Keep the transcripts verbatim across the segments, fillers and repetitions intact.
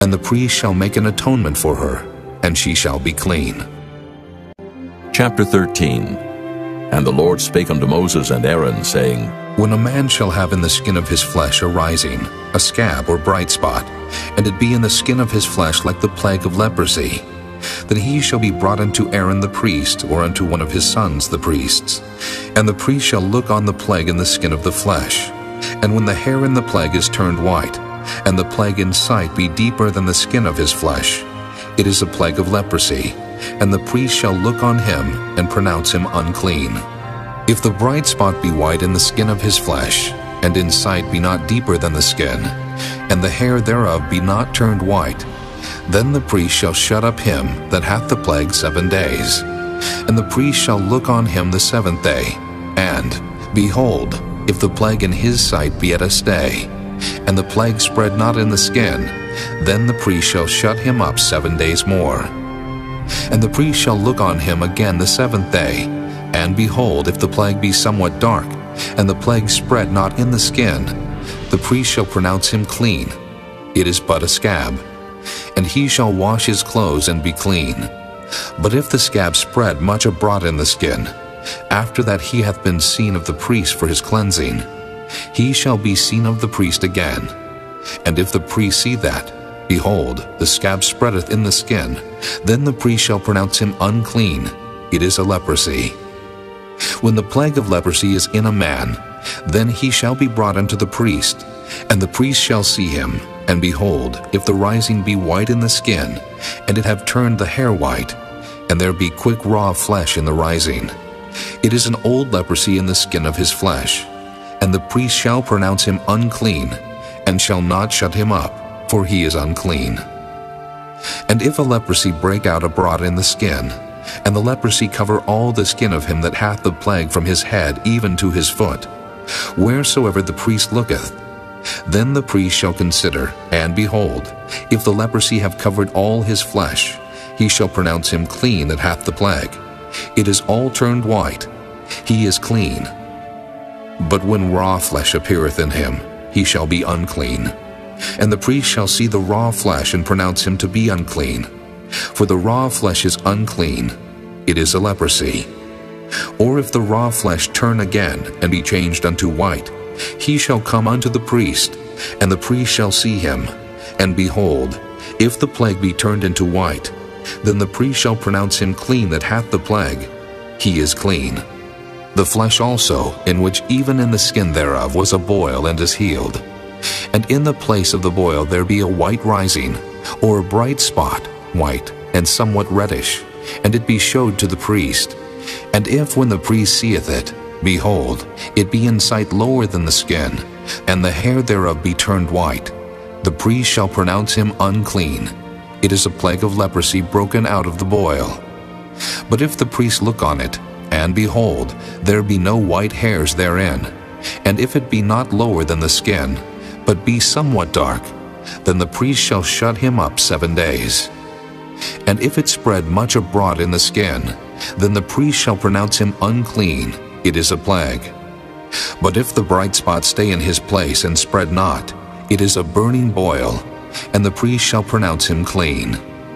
And the priest shall make an atonement for her, and she shall be clean. Chapter thirteen. And the Lord spake unto Moses and Aaron, saying, When a man shall have in the skin of his flesh a rising, a scab or bright spot, and it be in the skin of his flesh like the plague of leprosy, then he shall be brought unto Aaron the priest, or unto one of his sons the priests. And the priest shall look on the plague in the skin of the flesh. And when the hair in the plague is turned white, and the plague in sight be deeper than the skin of his flesh, it is a plague of leprosy, and the priest shall look on him and pronounce him unclean. If the bright spot be white in the skin of his flesh, and in sight be not deeper than the skin, and the hair thereof be not turned white, then the priest shall shut up him that hath the plague seven days. And the priest shall look on him the seventh day, and, behold, if the plague in his sight be at a stay, and the plague spread not in the skin, then the priest shall shut him up seven days more. And the priest shall look on him again the seventh day, and behold, if the plague be somewhat dark, and the plague spread not in the skin, the priest shall pronounce him clean. It is but a scab. And he shall wash his clothes and be clean. But if the scab spread much abroad in the skin, after that he hath been seen of the priest for his cleansing, he shall be seen of the priest again. And if the priest see that, behold, the scab spreadeth in the skin, then the priest shall pronounce him unclean. It is a leprosy. When the plague of leprosy is in a man, then he shall be brought unto the priest, and the priest shall see him. And behold, if the rising be white in the skin, and it have turned the hair white, and there be quick raw flesh in the rising, it is an old leprosy in the skin of his flesh. And the priest shall pronounce him unclean, and shall not shut him up, for he is unclean. And if a leprosy break out abroad in the skin, and the leprosy cover all the skin of him that hath the plague from his head even to his foot, wheresoever the priest looketh, then the priest shall consider, and behold, if the leprosy have covered all his flesh, he shall pronounce him clean that hath the plague. It is all turned white. He is clean. But when raw flesh appeareth in him, he shall be unclean. And the priest shall see the raw flesh and pronounce him to be unclean. For the raw flesh is unclean. It is a leprosy. Or if the raw flesh turn again and be changed unto white, he shall come unto the priest, and the priest shall see him. And behold, if the plague be turned into white, then the priest shall pronounce him clean that hath the plague. He is clean. The flesh also, in which even in the skin thereof was a boil and is healed. And in the place of the boil there be a white rising, or a bright spot, white, and somewhat reddish, and it be showed to the priest. And if when the priest seeth it, behold, it be in sight lower than the skin, and the hair thereof be turned white, the priest shall pronounce him unclean. It is a plague of leprosy broken out of the boil. But if the priest look on it, and behold, there be no white hairs therein, and if it be not lower than the skin, but be somewhat dark, then the priest shall shut him up seven days. And if it spread much abroad in the skin, then the priest shall pronounce him unclean. It is a plague. But if the bright spot stay in his place and spread not, it is a burning boil, and the priest shall pronounce him clean.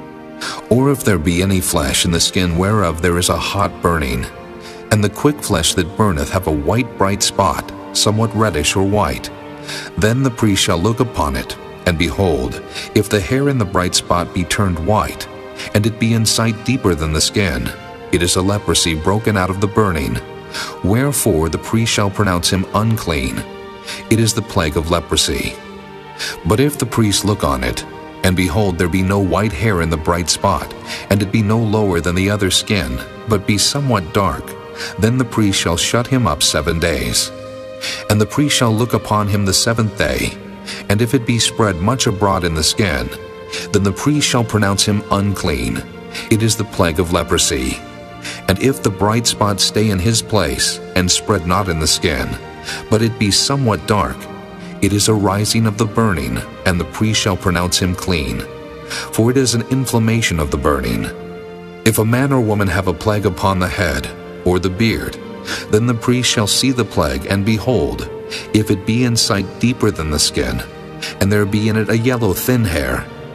Or if there be any flesh in the skin whereof there is a hot burning, and the quick flesh that burneth have a white bright spot, somewhat reddish or white, then the priest shall look upon it, and behold, if the hair in the bright spot be turned white, and it be in sight deeper than the skin, it is a leprosy broken out of the burning. Wherefore the priest shall pronounce him unclean. It is the plague of leprosy. But if the priest look on it, and behold, there be no white hair in the bright spot, and it be no lower than the other skin, but be somewhat dark, then the priest shall shut him up seven days. And the priest shall look upon him the seventh day, and if it be spread much abroad in the skin, then the priest shall pronounce him unclean. It is the plague of leprosy. And if the bright spot stay in his place, and spread not in the skin, but it be somewhat dark, it is a rising of the burning, and the priest shall pronounce him clean. For it is an inflammation of the burning. If a man or woman have a plague upon the head, or the beard, then the priest shall see the plague, and behold, if it be in sight deeper than the skin, and there be in it a yellow thin hair,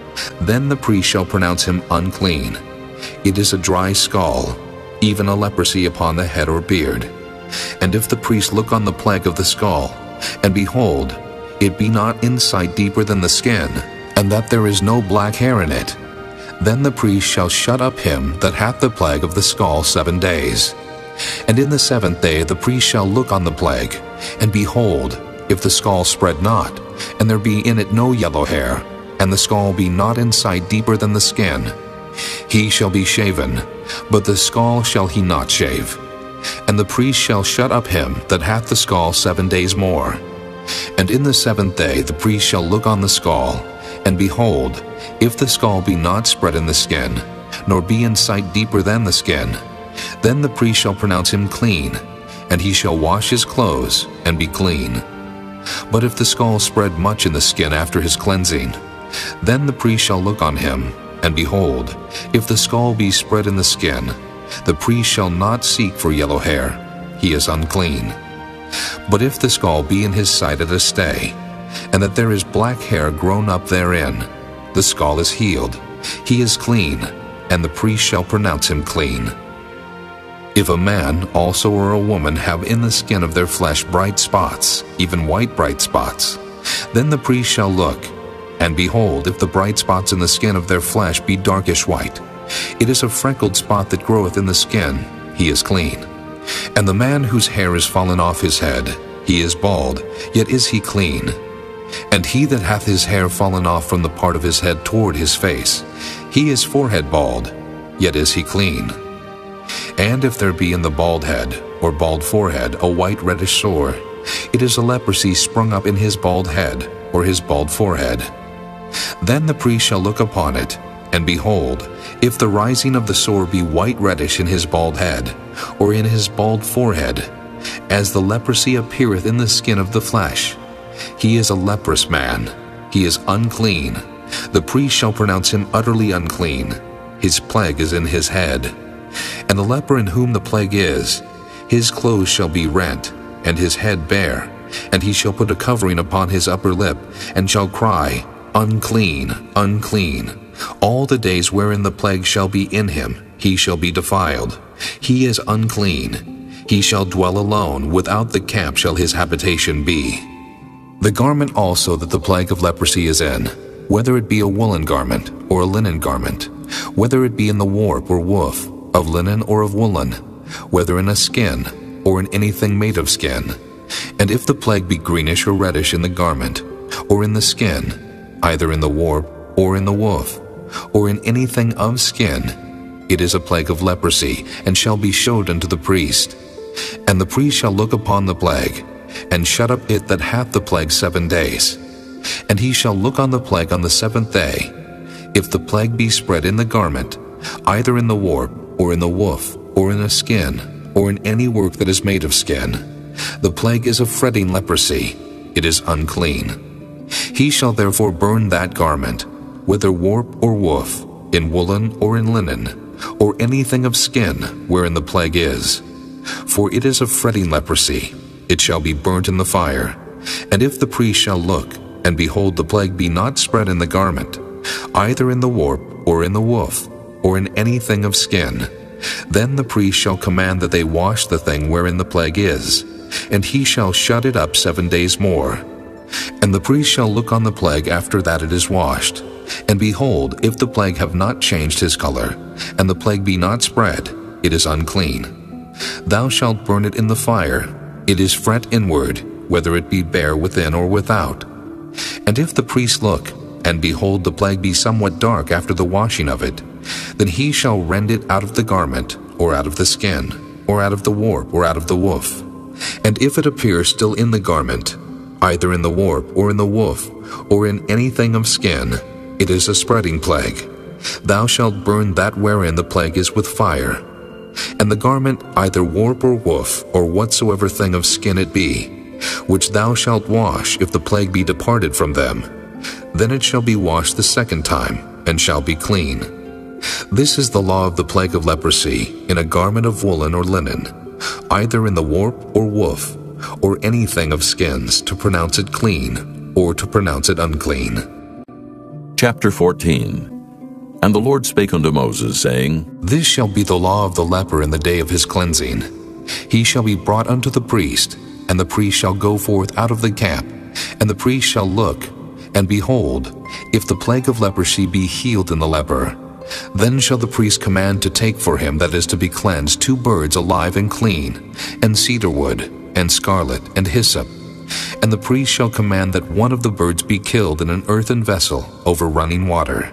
Then the priest shall pronounce him unclean. It is a dry scall, even a leprosy upon the head or beard. And if the priest look on the plague of the scall, and behold, it be not in sight deeper than the skin, and that there is no black hair in it, then the priest shall shut up him that hath the plague of the scall seven days. And in the seventh day the priest shall look on the plague, and behold, if the scall spread not, and there be in it no yellow hair, and the scall be not in sight deeper than the skin, he shall be shaven, but the scall shall he not shave. And the priest shall shut up him that hath the scall seven days more. And in the seventh day the priest shall look on the scall, and behold, if the scall be not spread in the skin, nor be in sight deeper than the skin, then the priest shall pronounce him clean, and he shall wash his clothes, and be clean. But if the scall spread much in the skin after his cleansing, then the priest shall look on him, and behold, if the scall be spread in the skin, the priest shall not seek for yellow hair, he is unclean. But if the scall be in his sight at a stay, and that there is black hair grown up therein, the scall is healed, he is clean, and the priest shall pronounce him clean. If a man also or a woman have in the skin of their flesh bright spots, even white bright spots, then the priest shall look, and behold, if the bright spots in the skin of their flesh be darkish white, it is a freckled spot that groweth in the skin, he is clean. And the man whose hair is fallen off his head, he is bald, yet is he clean. And he that hath his hair fallen off from the part of his head toward his face, he is forehead bald, yet is he clean. And if there be in the bald head, or bald forehead, a white reddish sore, it is a leprosy sprung up in his bald head, or his bald forehead. Then the priest shall look upon it, and behold, if the rising of the sore be white reddish in his bald head, or in his bald forehead, as the leprosy appeareth in the skin of the flesh, he is a leprous man, he is unclean. The priest shall pronounce him utterly unclean. His plague is in his head. And the leper in whom the plague is, his clothes shall be rent, and his head bare, and he shall put a covering upon his upper lip, and shall cry, Unclean, unclean. All the days wherein the plague shall be in him, he shall be defiled. He is unclean. He shall dwell alone, without the camp shall his habitation be. The garment also that the plague of leprosy is in, whether it be a woolen garment, or a linen garment, whether it be in the warp or woof, of linen or of woolen, whether in a skin, or in anything made of skin. And if the plague be greenish or reddish in the garment, or in the skin, either in the warp, or in the woof, or in anything of skin, it is a plague of leprosy, and shall be showed unto the priest. And the priest shall look upon the plague, and shut up it that hath the plague seven days. And he shall look on the plague on the seventh day. If the plague be spread in the garment, either in the warp, or in the woof, or in a skin, or in any work that is made of skin, the plague is a fretting leprosy, it is unclean. He shall therefore burn that garment, whether warp or woof, in woolen or in linen, or anything of skin wherein the plague is. For it is a fretting leprosy, it shall be burnt in the fire. And if the priest shall look, and behold the plague be not spread in the garment, either in the warp, or in the woof, or in anything of skin, then the priest shall command that they wash the thing wherein the plague is, and he shall shut it up seven days more. And the priest shall look on the plague after that it is washed, and behold, if the plague have not changed his color, and the plague be not spread, it is unclean. Thou shalt burn it in the fire, it is fret inward, whether it be bare within or without. And if the priest look, and behold the plague be somewhat dark after the washing of it, then he shall rend it out of the garment, or out of the skin, or out of the warp, or out of the woof. And if it appear still in the garment, either in the warp, or in the woof, or in anything of skin, it is a spreading plague. Thou shalt burn that wherein the plague is with fire. And the garment, either warp or woof, or whatsoever thing of skin it be, which thou shalt wash if the plague be departed from them, then it shall be washed the second time, and shall be clean. This is the law of the plague of leprosy in a garment of woolen or linen, either in the warp or woof, or anything of skins, to pronounce it clean, or to pronounce it unclean. Chapter fourteen. And the Lord spake unto Moses, saying, This shall be the law of the leper in the day of his cleansing. He shall be brought unto the priest, and the priest shall go forth out of the camp, and the priest shall look, and behold, if the plague of leprosy be healed in the leper, then shall the priest command to take for him that is to be cleansed two birds alive and clean, and cedar wood, and scarlet, and hyssop. And the priest shall command that one of the birds be killed in an earthen vessel over running water.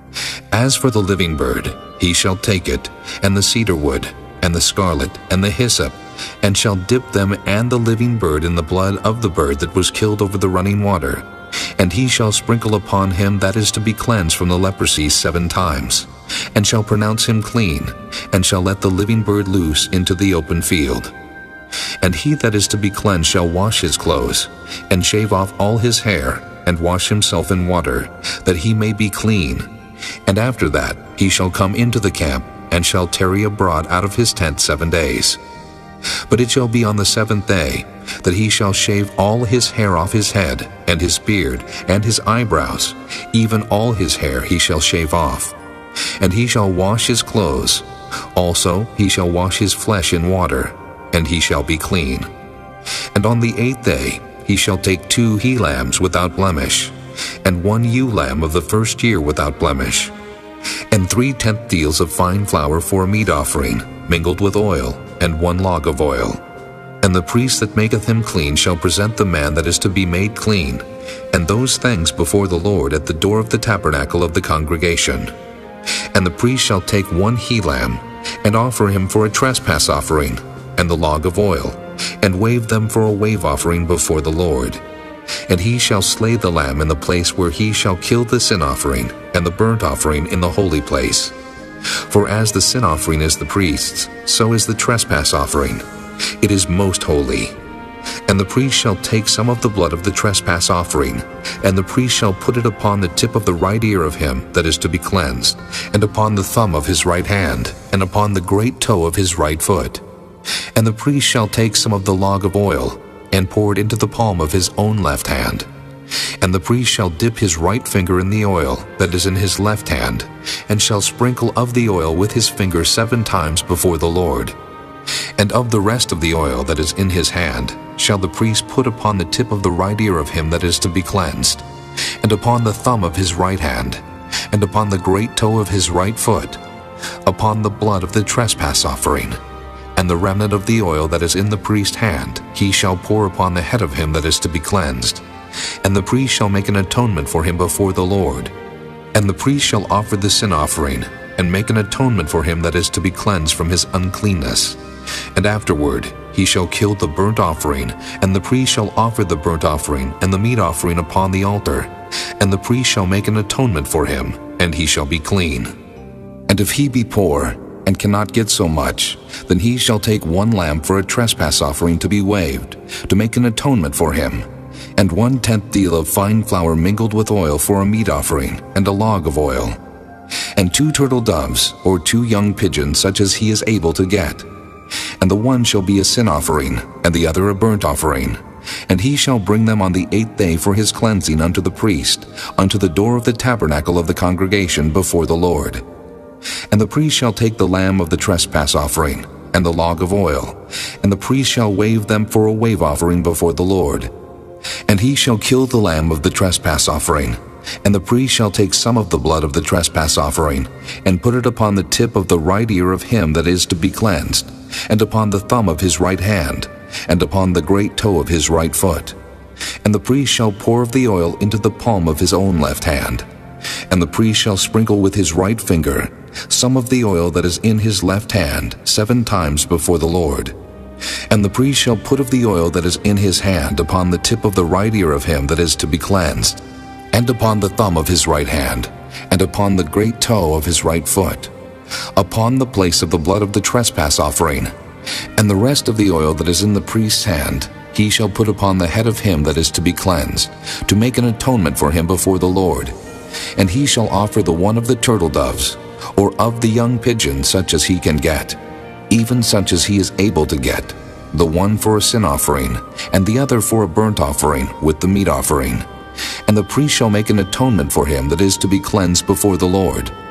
As for the living bird, he shall take it, and the cedar wood, and the scarlet, and the hyssop, and shall dip them and the living bird in the blood of the bird that was killed over the running water. And he shall sprinkle upon him that is to be cleansed from the leprosy seven times, and shall pronounce him clean, and shall let the living bird loose into the open field. And he that is to be cleansed shall wash his clothes, and shave off all his hair, and wash himself in water, that he may be clean. And after that he shall come into the camp, and shall tarry abroad out of his tent seven days. But it shall be on the seventh day that he shall shave all his hair off his head, and his beard, and his eyebrows, even all his hair he shall shave off. And he shall wash his clothes. Also he shall wash his flesh in water, and he shall be clean. And on the eighth day he shall take two he-lambs without blemish, and one ewe lamb of the first year without blemish, and three tenth deals of fine flour for a meat offering, mingled with oil, and one log of oil. And the priest that maketh him clean shall present the man that is to be made clean, and those things before the Lord at the door of the tabernacle of the congregation. And the priest shall take one he-lamb, and offer him for a trespass offering, and the log of oil, and wave them for a wave offering before the Lord. And he shall slay the lamb in the place where he shall kill the sin offering, and the burnt offering in the holy place. For as the sin offering is the priest's, so is the trespass offering. It is most holy. And the priest shall take some of the blood of the trespass offering, and the priest shall put it upon the tip of the right ear of him that is to be cleansed, and upon the thumb of his right hand, and upon the great toe of his right foot. And the priest shall take some of the log of oil, and pour it into the palm of his own left hand. And the priest shall dip his right finger in the oil that is in his left hand, and shall sprinkle of the oil with his finger seven times before the Lord. And of the rest of the oil that is in his hand shall the priest put upon the tip of the right ear of him that is to be cleansed, and upon the thumb of his right hand, and upon the great toe of his right foot, upon the blood of the trespass offering. And the remnant of the oil that is in the priest's hand he shall pour upon the head of him that is to be cleansed. And the priest shall make an atonement for him before the Lord. And the priest shall offer the sin offering, and make an atonement for him that is to be cleansed from his uncleanness. And afterward he shall kill the burnt offering, and the priest shall offer the burnt offering and the meat offering upon the altar. And the priest shall make an atonement for him, and he shall be clean. And if he be poor, and cannot get so much, then he shall take one lamb for a trespass offering to be waved, to make an atonement for him, and one tenth deal of fine flour mingled with oil for a meat offering, and a log of oil, and two turtle doves, or two young pigeons, such as he is able to get. And the one shall be a sin offering, and the other a burnt offering. And he shall bring them on the eighth day for his cleansing unto the priest, unto the door of the tabernacle of the congregation before the Lord. And the priest shall take the lamb of the trespass offering, and the log of oil, and the priest shall wave them for a wave offering before the Lord. And he shall kill the lamb of the trespass offering, and the priest shall take some of the blood of the trespass offering, and put it upon the tip of the right ear of him that is to be cleansed, and upon the thumb of his right hand, and upon the great toe of his right foot. And the priest shall pour of the oil into the palm of his own left hand. And the priest shall sprinkle with his right finger some of the oil that is in his left hand seven times before the Lord. And the priest shall put of the oil that is in his hand upon the tip of the right ear of him that is to be cleansed, and upon the thumb of his right hand, and upon the great toe of his right foot, upon the place of the blood of the trespass offering. And the rest of the oil that is in the priest's hand he shall put upon the head of him that is to be cleansed, to make an atonement for him before the Lord. And he shall offer the one of the turtle doves, or of the young pigeon, such as he can get, even such as he is able to get, the one for a sin offering, and the other for a burnt offering with the meat offering. And the priest shall make an atonement for him that is to be cleansed before the Lord.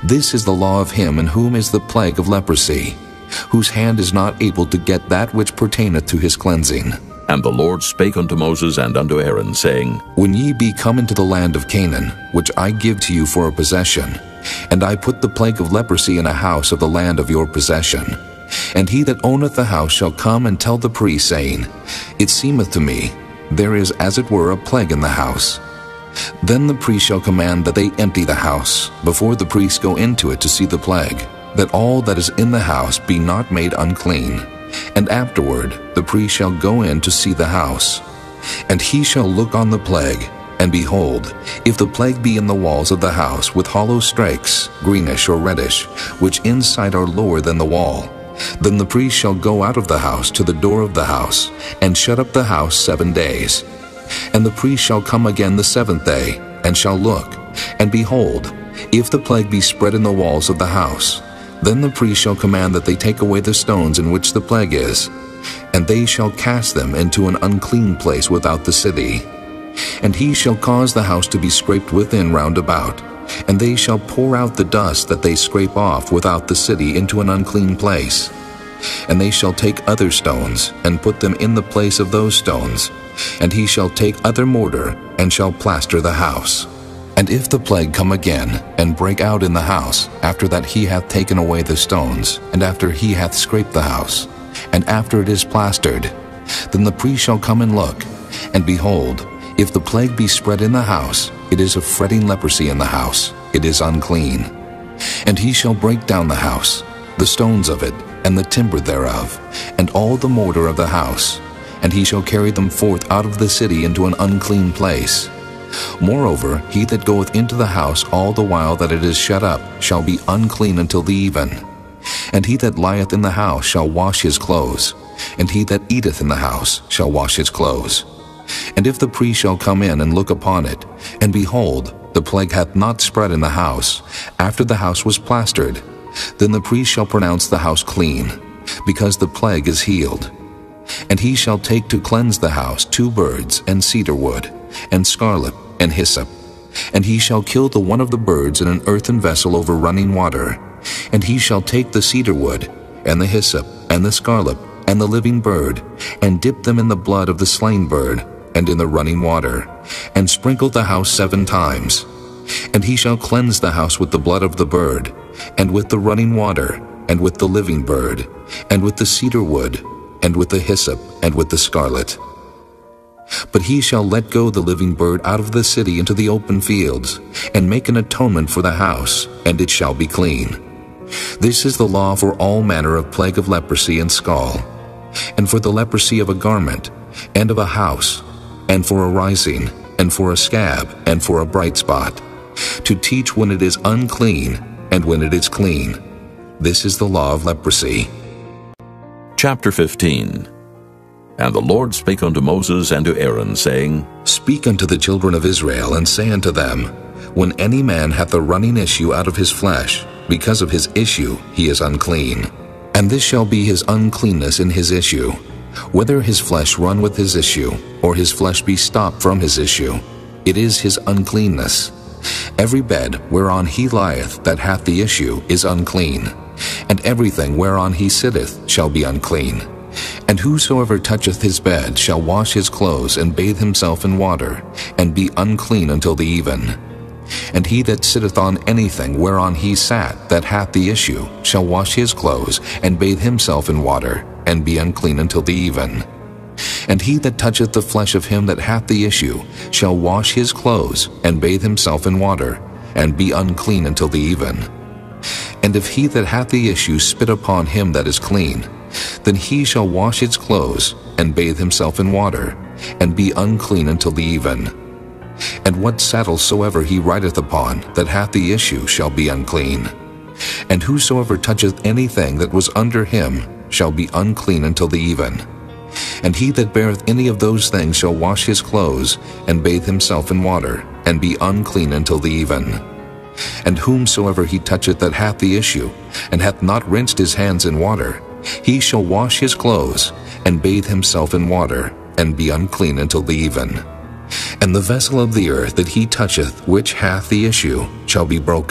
This is the law of him in whom is the plague of leprosy, whose hand is not able to get that which pertaineth to his cleansing. And the Lord spake unto Moses and unto Aaron, saying, When ye be come into the land of Canaan, which I give to you for a possession, and I put the plague of leprosy in a house of the land of your possession, and he that owneth the house shall come and tell the priest, saying, It seemeth to me, there is as it were a plague in the house. Then the priest shall command that they empty the house, before the priests go into it to see the plague, that all that is in the house be not made unclean. And afterward the priest shall go in to see the house. And he shall look on the plague, and behold, if the plague be in the walls of the house with hollow strakes, greenish or reddish, which inside are lower than the wall, then the priest shall go out of the house to the door of the house, and shut up the house seven days. And the priest shall come again the seventh day, and shall look, and behold, if the plague be spread in the walls of the house, then the priest shall command that they take away the stones in which the plague is, and they shall cast them into an unclean place without the city. And he shall cause the house to be scraped within round about, and they shall pour out the dust that they scrape off without the city into an unclean place. And they shall take other stones, and put them in the place of those stones, and he shall take other mortar, and shall plaster the house. And if the plague come again, and break out in the house, after that he hath taken away the stones, and after he hath scraped the house, and after it is plastered, then the priest shall come and look, and behold, if the plague be spread in the house, it is a fretting leprosy in the house, it is unclean. And he shall break down the house, the stones of it, and the timber thereof, and all the mortar of the house, and he shall carry them forth out of the city into an unclean place. Moreover, he that goeth into the house all the while that it is shut up shall be unclean until the even. And he that lieth in the house shall wash his clothes, and he that eateth in the house shall wash his clothes. And if the priest shall come in and look upon it, and behold, the plague hath not spread in the house, after the house was plastered, then the priest shall pronounce the house clean, because the plague is healed. And he shall take to cleanse the house two birds, and cedar wood, and scarlet, and hyssop. And he shall kill the one of the birds in an earthen vessel over running water. And he shall take the cedar wood, and the hyssop, and the scarlet, and the living bird, and dip them in the blood of the slain bird, and in the running water, and sprinkle the house seven times. And he shall cleanse the house with the blood of the bird, and with the running water, and with the living bird, and with the cedar wood, and with the hyssop, and with the scarlet. But he shall let go the living bird out of the city into the open fields, and make an atonement for the house, and it shall be clean. This is the law for all manner of plague of leprosy and scall, and for the leprosy of a garment, and of a house, and for a rising, and for a scab, and for a bright spot, to teach when it is unclean, and when it is clean. This is the law of leprosy. Chapter fifteen. And the Lord spake unto Moses and to Aaron, saying, Speak unto the children of Israel, and say unto them, When any man hath a running issue out of his flesh, because of his issue he is unclean. And this shall be his uncleanness in his issue, whether his flesh run with his issue, or his flesh be stopped from his issue, it is his uncleanness. Every bed whereon he lieth that hath the issue is unclean, and everything whereon he sitteth shall be unclean. And whosoever toucheth his bed shall wash his clothes, and bathe himself in water, and be unclean until the even. And he that sitteth on anything whereon he sat that hath the issue shall wash his clothes, and bathe himself in water, and be unclean until the even. And he that toucheth the flesh of him that hath the issue shall wash his clothes, and bathe himself in water, and be unclean until the even. And if he that hath the issue spit upon him that is clean, then he shall wash his clothes, and bathe himself in water, and be unclean until the even. And what saddle soever he rideth upon that hath the issue shall be unclean. And whosoever toucheth anything that was under him shall be unclean until the even. And he that beareth any of those things shall wash his clothes, and bathe himself in water, and be unclean until the even. And whomsoever he toucheth that hath the issue, and hath not rinsed his hands in water, he shall wash his clothes, and bathe himself in water, and be unclean until the even. And the vessel of the earth that he toucheth which hath the issue shall be broken,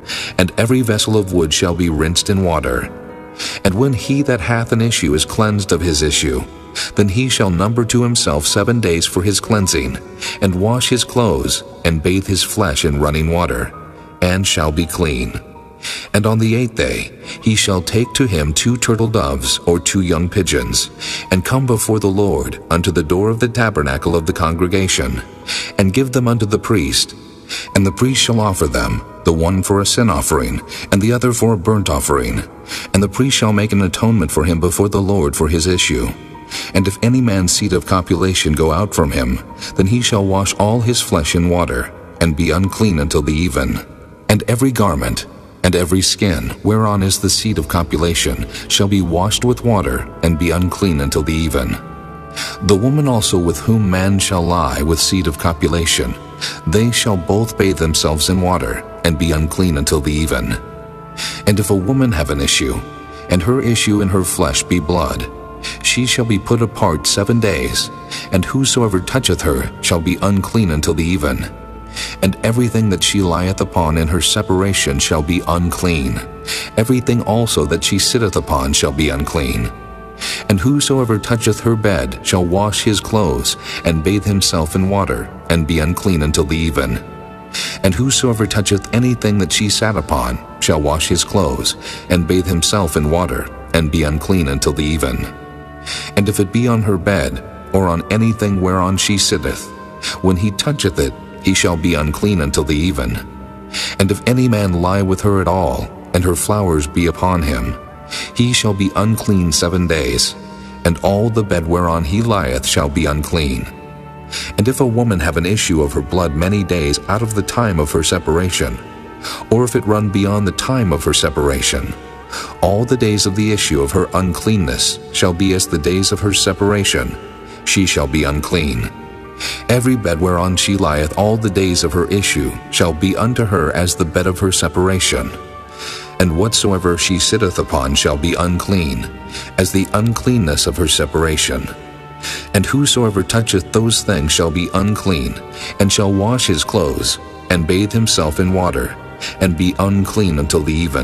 and every vessel of wood shall be rinsed in water. And when he that hath an issue is cleansed of his issue, then he shall number to himself seven days for his cleansing, and wash his clothes, and bathe his flesh in running water, and shall be clean. And on the eighth day he shall take to him two turtle doves or two young pigeons, and come before the Lord unto the door of the tabernacle of the congregation, and give them unto the priest. And the priest shall offer them, the one for a sin offering, and the other for a burnt offering. And the priest shall make an atonement for him before the Lord for his issue. And if any man's seed of copulation go out from him, then he shall wash all his flesh in water, and be unclean until the even. And every garment, and every skin, whereon is the seed of copulation, shall be washed with water, and be unclean until the even. The woman also with whom man shall lie with seed of copulation, they shall both bathe themselves in water, and be unclean until the even. And if a woman have an issue, and her issue in her flesh be blood, she shall be put apart seven days, and whosoever toucheth her shall be unclean until the even. And everything that she lieth upon in her separation shall be unclean. Everything also that she sitteth upon shall be unclean. And whosoever toucheth her bed shall wash his clothes, and bathe himself in water, and be unclean until the even. And whosoever toucheth anything that she sat upon shall wash his clothes, and bathe himself in water, and be unclean until the even. And if it be on her bed, or on anything whereon she sitteth, when he toucheth it, he shall be unclean until the even. And if any man lie with her at all, and her flowers be upon him, he shall be unclean seven days, and all the bed whereon he lieth shall be unclean. And if a woman have an issue of her blood many days out of the time of her separation, or if it run beyond the time of her separation, all the days of the issue of her uncleanness shall be as the days of her separation. She shall be unclean. Every bed whereon she lieth all the days of her issue shall be unto her as the bed of her separation. And whatsoever she sitteth upon shall be unclean, as the uncleanness of her separation. And whosoever toucheth those things shall be unclean, and shall wash his clothes, and bathe himself in water, and be unclean until the even.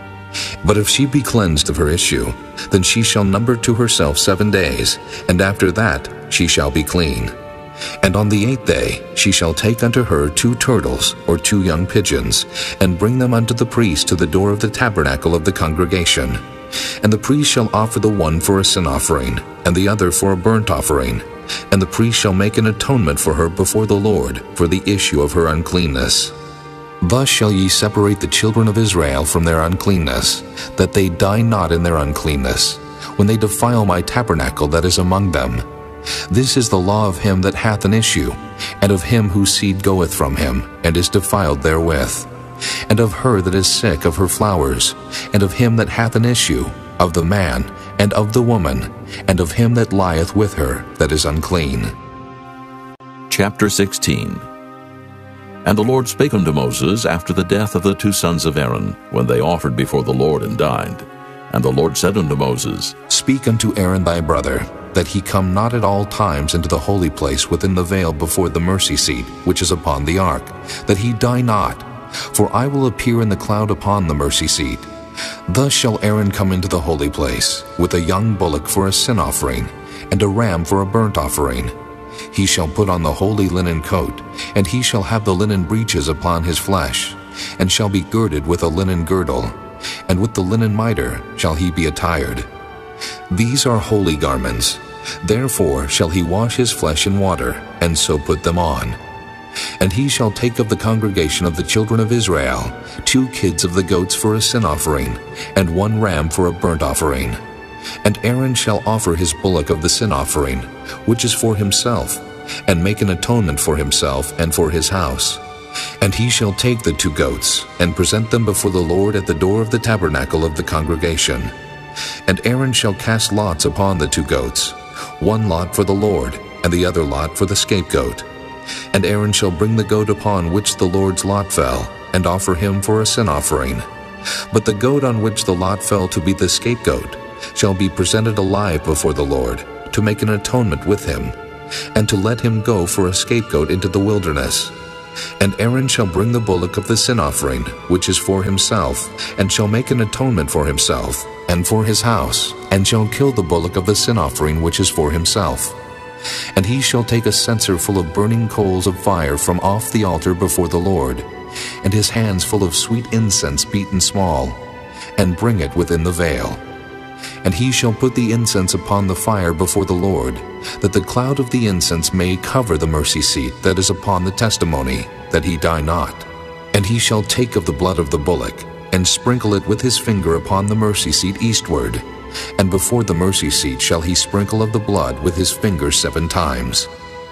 But if she be cleansed of her issue, then she shall number to herself seven days, and after that she shall be clean. And on the eighth day she shall take unto her two turtles or two young pigeons, and bring them unto the priest to the door of the tabernacle of the congregation. And the priest shall offer the one for a sin offering, and the other for a burnt offering. And the priest shall make an atonement for her before the Lord for the issue of her uncleanness. Thus shall ye separate the children of Israel from their uncleanness, that they die not in their uncleanness, when they defile my tabernacle that is among them. This is the law of him that hath an issue, and of him whose seed goeth from him, and is defiled therewith, and of her that is sick of her flowers, and of him that hath an issue, of the man, and of the woman, and of him that lieth with her that is unclean. Chapter sixteen. And the Lord spake unto Moses after the death of the two sons of Aaron, when they offered before the Lord and died. And the Lord said unto Moses, Speak unto Aaron thy brother, that he come not at all times into the holy place within the veil before the mercy seat, which is upon the ark, that he die not. For I will appear in the cloud upon the mercy seat. Thus shall Aaron come into the holy place, with a young bullock for a sin offering, and a ram for a burnt offering. He shall put on the holy linen coat, and he shall have the linen breeches upon his flesh, and shall be girded with a linen girdle, and with the linen mitre shall he be attired. These are holy garments. Therefore shall he wash his flesh in water, and so put them on. And he shall take of the congregation of the children of Israel two kids of the goats for a sin offering, and one ram for a burnt offering. And Aaron shall offer his bullock of the sin offering, which is for himself, and make an atonement for himself and for his house. And he shall take the two goats, and present them before the Lord at the door of the tabernacle of the congregation. And Aaron shall cast lots upon the two goats, one lot for the Lord, and the other lot for the scapegoat. And Aaron shall bring the goat upon which the Lord's lot fell, and offer him for a sin offering. But the goat on which the lot fell to be the scapegoat shall be presented alive before the Lord, to make an atonement with him, and to let him go for a scapegoat into the wilderness. And Aaron shall bring the bullock of the sin offering, which is for himself, and shall make an atonement for himself, and for his house, and shall kill the bullock of the sin offering which is for himself. And he shall take a censer full of burning coals of fire from off the altar before the Lord, and his hands full of sweet incense beaten small, and bring it within the veil. And he shall put the incense upon the fire before the Lord, that the cloud of the incense may cover the mercy seat that is upon the testimony, that he die not. And he shall take of the blood of the bullock, and sprinkle it with his finger upon the mercy seat eastward, and before the mercy seat shall he sprinkle of the blood with his finger seven times.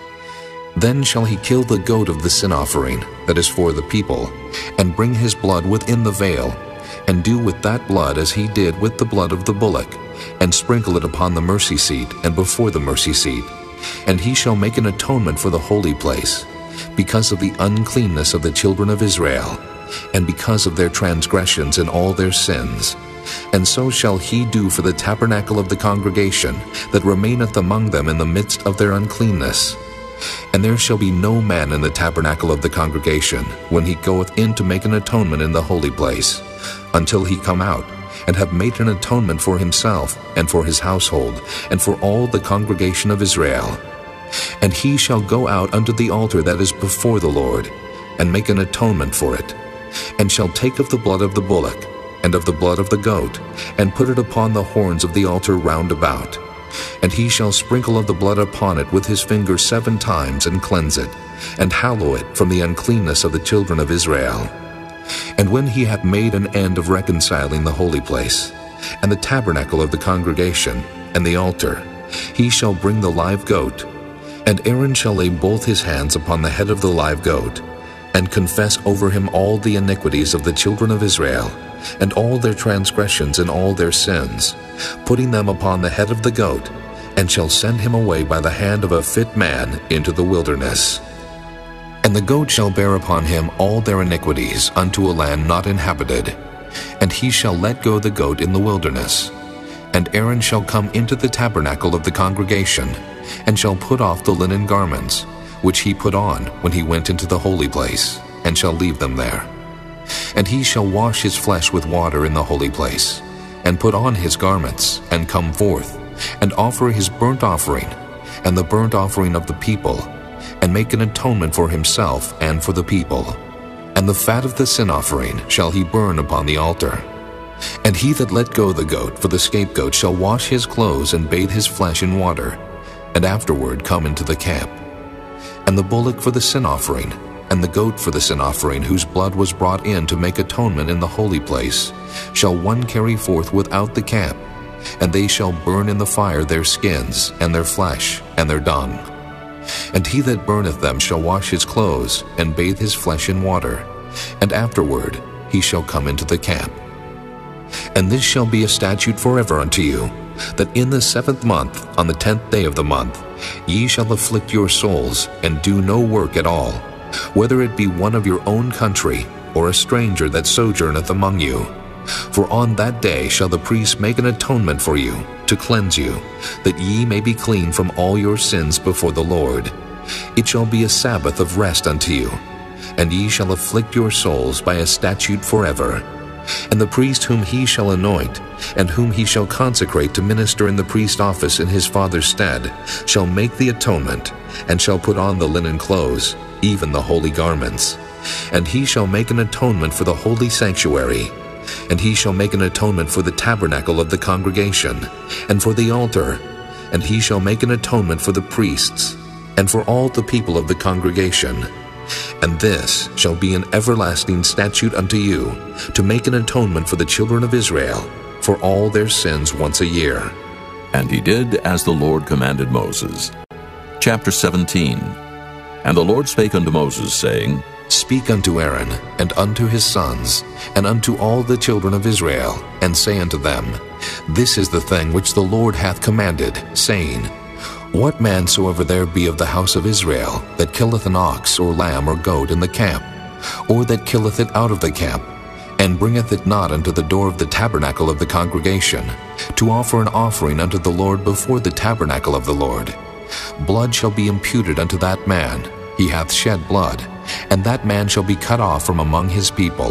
Then shall he kill the goat of the sin offering, that is for the people, and bring his blood within the veil, and do with that blood as he did with the blood of the bullock, and sprinkle it upon the mercy seat and before the mercy seat. And he shall make an atonement for the holy place, because of the uncleanness of the children of Israel, and because of their transgressions and all their sins. And so shall he do for the tabernacle of the congregation that remaineth among them in the midst of their uncleanness. And there shall be no man in the tabernacle of the congregation, when he goeth in to make an atonement in the holy place, until he come out, and have made an atonement for himself, and for his household, and for all the congregation of Israel. And he shall go out unto the altar that is before the Lord, and make an atonement for it, and shall take of the blood of the bullock, and of the blood of the goat, and put it upon the horns of the altar round about. And he shall sprinkle of the blood upon it with his finger seven times, and cleanse it, and hallow it from the uncleanness of the children of Israel. And when he hath made an end of reconciling the holy place, and the tabernacle of the congregation, and the altar, he shall bring the live goat. And Aaron shall lay both his hands upon the head of the live goat, and confess over him all the iniquities of the children of Israel, and all their transgressions and all their sins, putting them upon the head of the goat, and shall send him away by the hand of a fit man into the wilderness. And the goat shall bear upon him all their iniquities unto a land not inhabited, and he shall let go the goat in the wilderness. And Aaron shall come into the tabernacle of the congregation, and shall put off the linen garments, which he put on when he went into the holy place, and shall leave them there. And he shall wash his flesh with water in the holy place, and put on his garments, and come forth, and offer his burnt offering, and the burnt offering of the people, and make an atonement for himself and for the people. And the fat of the sin offering shall he burn upon the altar. And he that let go the goat for the scapegoat shall wash his clothes and bathe his flesh in water, and afterward come into the camp. And the bullock for the sin offering, and the goat for the sin offering, whose blood was brought in to make atonement in the holy place, shall one carry forth without the camp, and they shall burn in the fire their skins, and their flesh, and their dung. And he that burneth them shall wash his clothes, and bathe his flesh in water, and afterward he shall come into the camp. And this shall be a statute forever unto you, that in the seventh month, on the tenth day of the month, ye shall afflict your souls, and do no work at all, whether it be one of your own country, or a stranger that sojourneth among you. For on that day shall the priest make an atonement for you, to cleanse you, that ye may be clean from all your sins before the Lord. It shall be a Sabbath of rest unto you, and ye shall afflict your souls by a statute forever. And the priest whom he shall anoint, and whom he shall consecrate to minister in the priest office in his father's stead, shall make the atonement, and shall put on the linen clothes, even the holy garments. And he shall make an atonement for the holy sanctuary, and he shall make an atonement for the tabernacle of the congregation, and for the altar, and he shall make an atonement for the priests, and for all the people of the congregation. And this shall be an everlasting statute unto you, to make an atonement for the children of Israel, for all their sins once a year. And he did as the Lord commanded Moses. Chapter seventeen. And the Lord spake unto Moses, saying, Speak unto Aaron, and unto his sons, and unto all the children of Israel, and say unto them, This is the thing which the Lord hath commanded, saying, What man soever there be of the house of Israel, that killeth an ox, or lamb, or goat in the camp, or that killeth it out of the camp, and bringeth it not unto the door of the tabernacle of the congregation, to offer an offering unto the Lord before the tabernacle of the Lord, blood shall be imputed unto that man. He hath shed blood, and that man shall be cut off from among his people,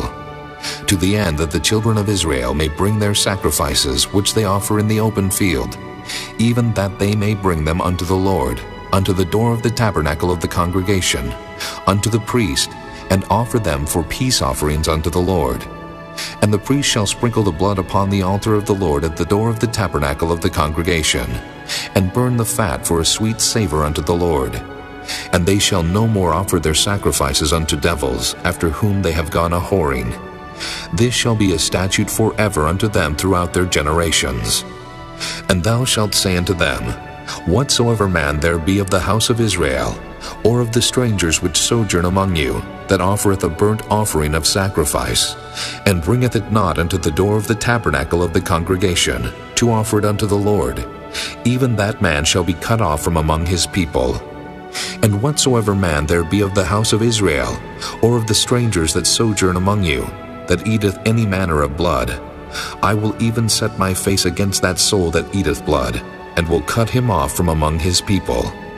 to the end that the children of Israel may bring their sacrifices which they offer in the open field, even that they may bring them unto the Lord, unto the door of the tabernacle of the congregation, unto the priest, and offer them for peace offerings unto the Lord. And the priest shall sprinkle the blood upon the altar of the Lord at the door of the tabernacle of the congregation, and burn the fat for a sweet savor unto the Lord. And they shall no more offer their sacrifices unto devils, after whom they have gone a-whoring. This shall be a statute forever unto them throughout their generations. And thou shalt say unto them, Whatsoever man there be of the house of Israel, or of the strangers which sojourn among you, that offereth a burnt offering of sacrifice, and bringeth it not unto the door of the tabernacle of the congregation, to offer it unto the Lord, even that man shall be cut off from among his people. And whatsoever man there be of the house of Israel, or of the strangers that sojourn among you, that eateth any manner of blood, I will even set my face against that soul that eateth blood, and will cut him off from among his people.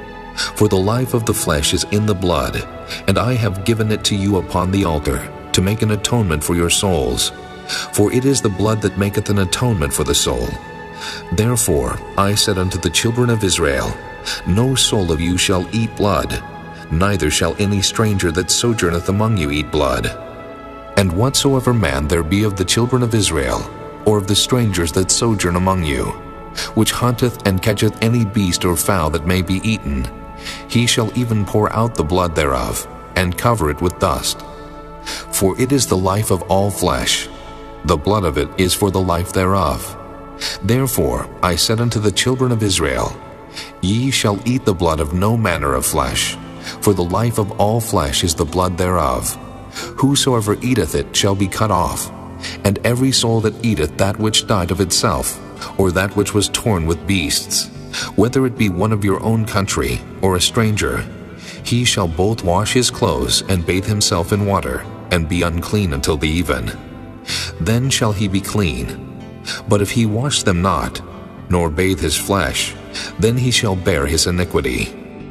For the life of the flesh is in the blood, and I have given it to you upon the altar, to make an atonement for your souls. For it is the blood that maketh an atonement for the soul. Therefore I said unto the children of Israel, No soul of you shall eat blood, neither shall any stranger that sojourneth among you eat blood. And whatsoever man there be of the children of Israel, or of the strangers that sojourn among you, which hunteth and catcheth any beast or fowl that may be eaten, he shall even pour out the blood thereof, and cover it with dust. For it is the life of all flesh, the blood of it is for the life thereof. Therefore I said unto the children of Israel, Ye shall eat the blood of no manner of flesh, for the life of all flesh is the blood thereof. Whosoever eateth it shall be cut off, and every soul that eateth that which died of itself, or that which was torn with beasts, whether it be one of your own country, or a stranger, he shall both wash his clothes and bathe himself in water, and be unclean until the even. Then shall he be clean. But if he wash them not, nor bathe his flesh, then he shall bear his iniquity.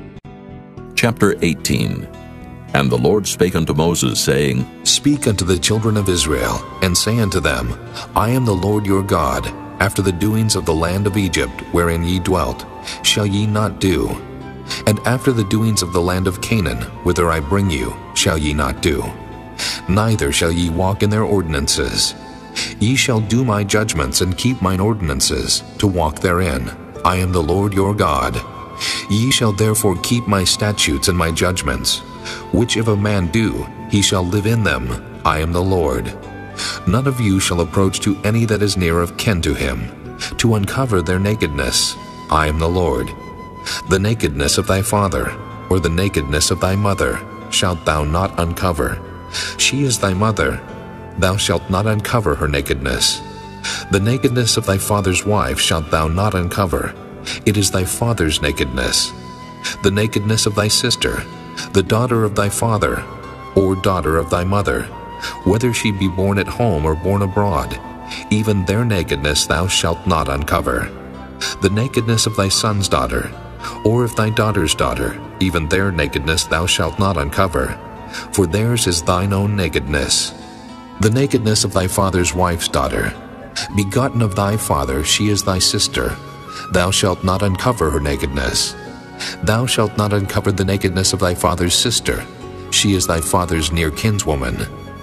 Chapter eighteen. And the Lord spake unto Moses, saying, Speak unto the children of Israel, and say unto them, I am the Lord your God. After the doings of the land of Egypt, wherein ye dwelt, shall ye not do. And after the doings of the land of Canaan, whither I bring you, shall ye not do. Neither shall ye walk in their ordinances. Ye shall do my judgments, and keep mine ordinances, to walk therein. I am the Lord your God. Ye shall therefore keep my statutes and my judgments, which if a man do, he shall live in them. I am the Lord. None of you shall approach to any that is near of kin to him, to uncover their nakedness. I am the Lord. The nakedness of thy father, or the nakedness of thy mother, shalt thou not uncover. She is thy mother. Thou shalt not uncover her nakedness. The nakedness of thy father's wife shalt thou not uncover. It is thy father's nakedness. The nakedness of thy sister, the daughter of thy father, or daughter of thy mother, whether she be born at home or born abroad, even their nakedness thou shalt not uncover. The nakedness of thy son's daughter, or of thy daughter's daughter, even their nakedness thou shalt not uncover, for theirs is thine own nakedness. The nakedness of thy father's wife's daughter, begotten of thy father, she is thy sister. Thou shalt not uncover her nakedness. Thou shalt not uncover the nakedness of thy father's sister. She is thy father's near kinswoman.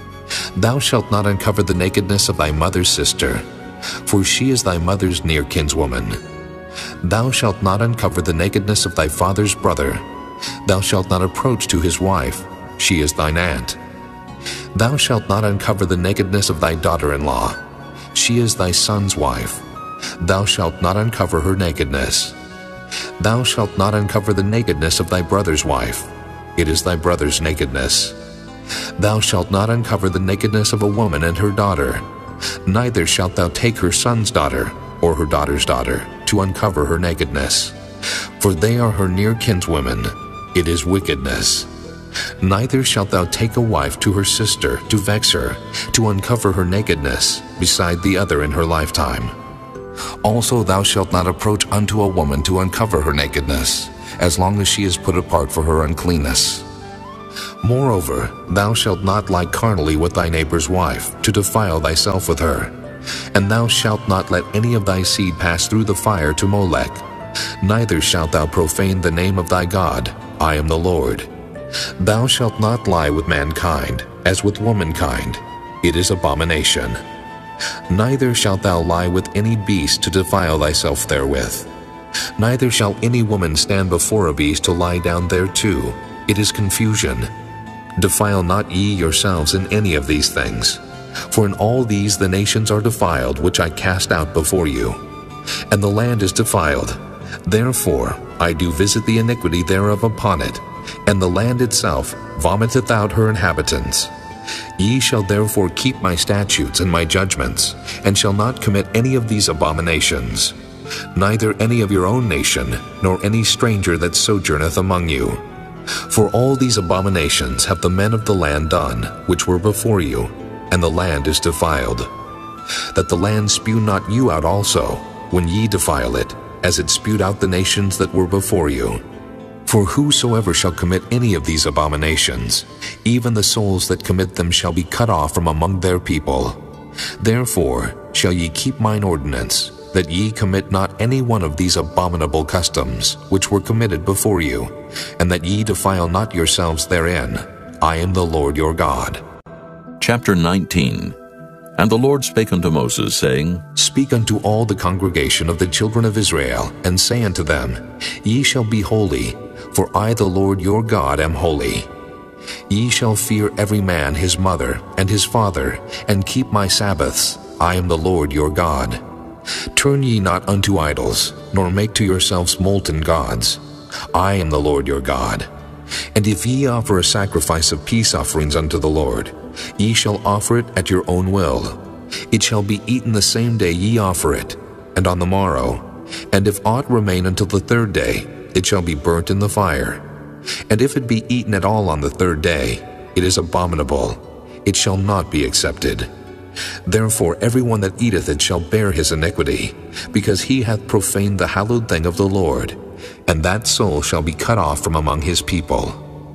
Thou shalt not uncover the nakedness of thy mother's sister, for she is thy mother's near kinswoman. Thou shalt not uncover the nakedness of thy father's brother. Thou shalt not approach to his wife. She is thine aunt. Thou shalt not uncover the nakedness of thy daughter-in-law. She is thy son's wife. Thou shalt not uncover her nakedness. Thou shalt not uncover the nakedness of thy brother's wife. It is thy brother's nakedness. Thou shalt not uncover the nakedness of a woman and her daughter. Neither shalt thou take her son's daughter, or her daughter's daughter, to uncover her nakedness. For they are her near kinswomen. It is wickedness. Neither shalt thou take a wife to her sister, to vex her, to uncover her nakedness, beside the other in her lifetime. Also thou shalt not approach unto a woman to uncover her nakedness, as long as she is put apart for her uncleanness. Moreover, thou shalt not lie carnally with thy neighbor's wife, to defile thyself with her. And thou shalt not let any of thy seed pass through the fire to Molech. Neither shalt thou profane the name of thy God. I am the Lord. Thou shalt not lie with mankind, as with womankind. It is abomination. Neither shalt thou lie with any beast to defile thyself therewith. Neither shall any woman stand before a beast to lie down thereto. It is confusion. Defile not ye yourselves in any of these things. For in all these the nations are defiled, which I cast out before you. And the land is defiled. Therefore I do visit the iniquity thereof upon it, and the land itself vomiteth out her inhabitants. Ye shall therefore keep my statutes and my judgments, and shall not commit any of these abominations, neither any of your own nation, nor any stranger that sojourneth among you. For all these abominations have the men of the land done, which were before you, and the land is defiled. That the land spew not you out also, when ye defile it, as it spewed out the nations that were before you. For whosoever shall commit any of these abominations, even the souls that commit them shall be cut off from among their people. Therefore shall ye keep mine ordinance, that ye commit not any one of these abominable customs, which were committed before you, and that ye defile not yourselves therein. I am the Lord your God. Chapter nineteen. And the Lord spake unto Moses, saying, Speak unto all the congregation of the children of Israel, and say unto them, Ye shall be holy, for I the Lord your God am holy. Ye shall fear every man his mother and his father, and keep my Sabbaths. I am the Lord your God. Turn ye not unto idols, nor make to yourselves molten gods. I am the Lord your God. And if ye offer a sacrifice of peace offerings unto the Lord, ye shall offer it at your own will. It shall be eaten the same day ye offer it, and on the morrow. And if aught remain until the third day, it shall be burnt in the fire. And if it be eaten at all on the third day, it is abominable. It shall not be accepted. Therefore every one that eateth it shall bear his iniquity, because he hath profaned the hallowed thing of the Lord, and that soul shall be cut off from among his people.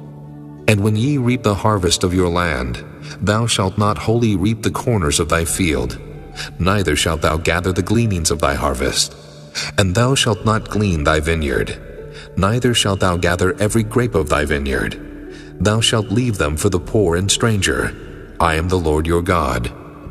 And when ye reap the harvest of your land, thou shalt not wholly reap the corners of thy field, neither shalt thou gather the gleanings of thy harvest. And thou shalt not glean thy vineyard, neither shalt thou gather every grape of thy vineyard. Thou shalt leave them for the poor and stranger. I am the Lord your God.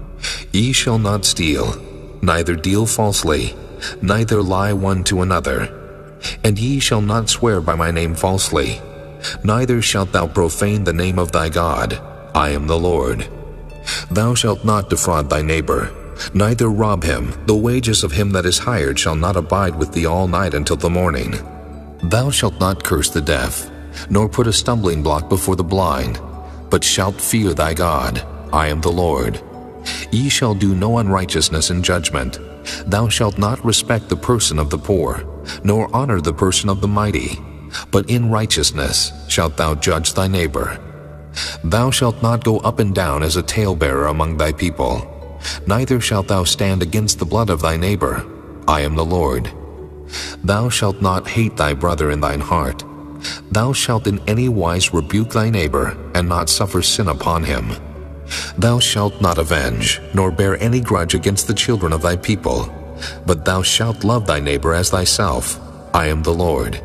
Ye shall not steal, neither deal falsely, neither lie one to another. And ye shall not swear by my name falsely, neither shalt thou profane the name of thy God. I am the Lord. Thou shalt not defraud thy neighbor, neither rob him. The wages of him that is hired shall not abide with thee all night until the morning. Thou shalt not curse the deaf, nor put a stumbling block before the blind, but shalt fear thy God. I am the Lord. Ye shall do no unrighteousness in judgment. Thou shalt not respect the person of the poor, nor honor the person of the mighty, but in righteousness shalt thou judge thy neighbor. Thou shalt not go up and down as a talebearer among thy people, neither shalt thou stand against the blood of thy neighbor. I am the Lord. Thou shalt not hate thy brother in thine heart. Thou shalt in any wise rebuke thy neighbor, and not suffer sin upon him. Thou shalt not avenge, nor bear any grudge against the children of thy people, but thou shalt love thy neighbor as thyself. I am the Lord.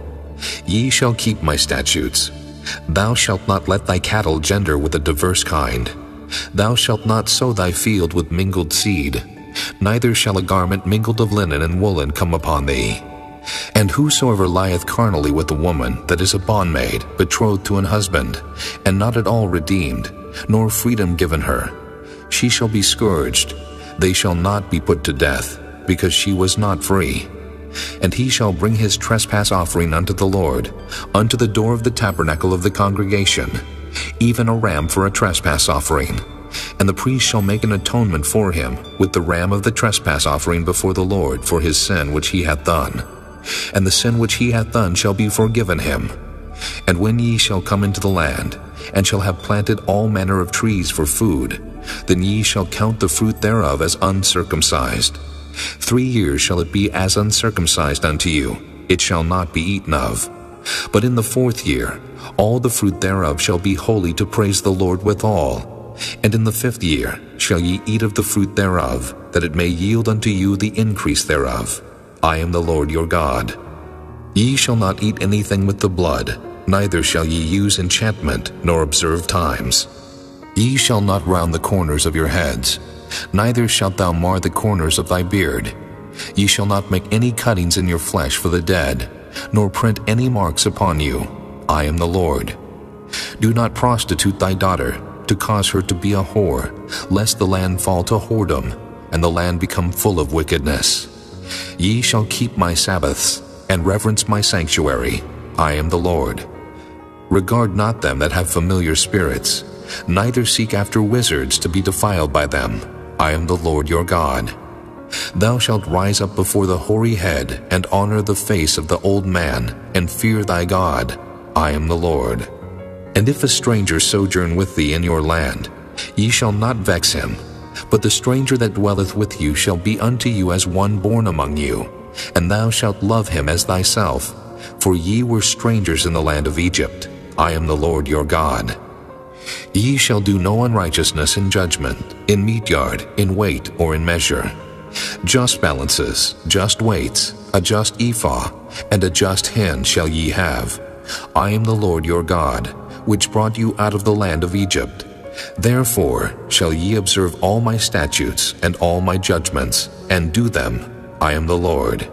Ye shall keep my statutes. Thou shalt not let thy cattle gender with a diverse kind. Thou shalt not sow thy field with mingled seed, neither shall a garment mingled of linen and woolen come upon thee. And whosoever lieth carnally with a woman that is a bondmaid, betrothed to an husband, and not at all redeemed, nor freedom given her, she shall be scourged. They shall not be put to death, because she was not free. And he shall bring his trespass offering unto the Lord, unto the door of the tabernacle of the congregation, even a ram for a trespass offering. And the priest shall make an atonement for him with the ram of the trespass offering before the Lord for his sin which he hath done. And the sin which he hath done shall be forgiven him. And when ye shall come into the land, and shall have planted all manner of trees for food, then ye shall count the fruit thereof as uncircumcised. Three years shall it be as uncircumcised unto you, it shall not be eaten of. But in the fourth year All the fruit thereof shall be holy to praise the Lord withal. And in the fifth year shall ye eat of the fruit thereof, that it may yield unto you the increase thereof. I am the Lord your God. Ye shall not eat anything with the blood, neither shall ye use enchantment, nor observe times. Ye shall not round the corners of your heads, neither shalt thou mar the corners of thy beard. Ye shall not make any cuttings in your flesh for the dead, nor print any marks upon you. I am the Lord. Do not prostitute thy daughter, to cause her to be a whore, lest the land fall to whoredom, and the land become full of wickedness. Ye shall keep my Sabbaths, and reverence my sanctuary. I am the Lord. Regard not them that have familiar spirits, neither seek after wizards to be defiled by them. I am the Lord your God. Thou shalt rise up before the hoary head, and honor the face of the old man, and fear thy God. I am the Lord. And if a stranger sojourn with thee in your land, ye shall not vex him, but the stranger that dwelleth with you shall be unto you as one born among you, and thou shalt love him as thyself, for ye were strangers in the land of Egypt. I am the Lord your God. Ye shall do no unrighteousness in judgment, in meat yard, in weight, or in measure. Just balances, just weights, a just ephah, and a just hin shall ye have. I am the Lord your God, which brought you out of the land of Egypt. Therefore shall ye observe all my statutes and all my judgments, and do them. I am the Lord.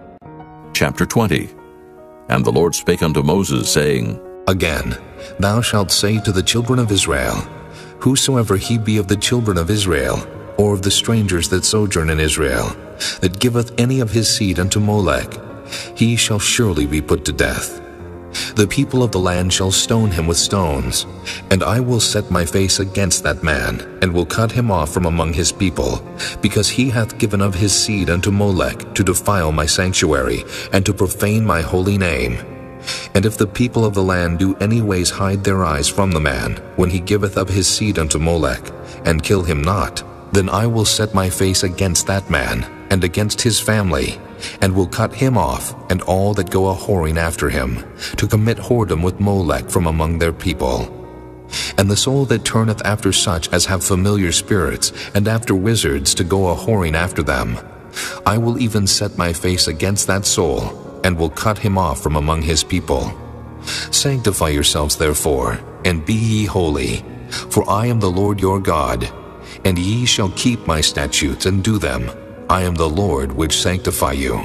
Chapter twenty. And the Lord spake unto Moses, saying, Again, thou shalt say to the children of Israel, Whosoever he be of the children of Israel, or of the strangers that sojourn in Israel, that giveth any of his seed unto Molech, he shall surely be put to death. The people of the land shall stone him with stones, and I will set my face against that man, and will cut him off from among his people, because he hath given of his seed unto Molech to defile my sanctuary, and to profane my holy name. And if the people of the land do any ways hide their eyes from the man, when he giveth of his seed unto Molech, and kill him not, then I will set my face against that man, and against his family, and will cut him off, and all that go a-whoring after him, to commit whoredom with Molech from among their people. And the soul that turneth after such as have familiar spirits, and after wizards to go a-whoring after them, I will even set my face against that soul, and will cut him off from among his people. Sanctify yourselves therefore, and be ye holy, for I am the Lord your God, and ye shall keep my statutes and do them. I am the Lord which sanctify you.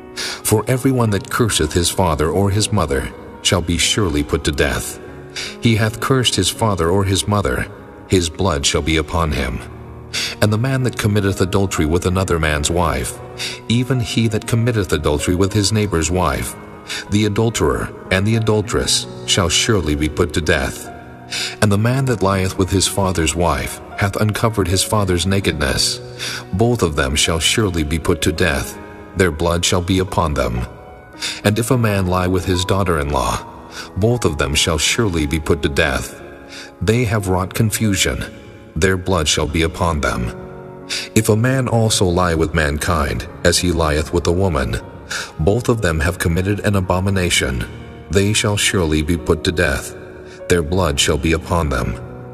For everyone that curseth his father or his mother shall be surely put to death. He hath cursed his father or his mother, his blood shall be upon him. And the man that committeth adultery with another man's wife, even he that committeth adultery with his neighbor's wife, the adulterer and the adulteress shall surely be put to death. And the man that lieth with his father's wife hath uncovered his father's nakedness. Both of them shall surely be put to death. Their blood shall be upon them. And if a man lie with his daughter-in-law, both of them shall surely be put to death. They have wrought confusion. Their blood shall be upon them. If a man also lie with mankind, as he lieth with a woman, both of them have committed an abomination. They shall surely be put to death. Their blood shall be upon them.